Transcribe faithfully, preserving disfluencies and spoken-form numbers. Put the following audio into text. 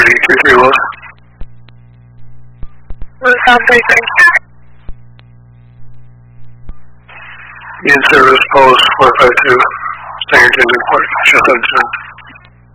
thirty, three three Willis. Sound three three. In service post four five two, Standard Port, Sheffield.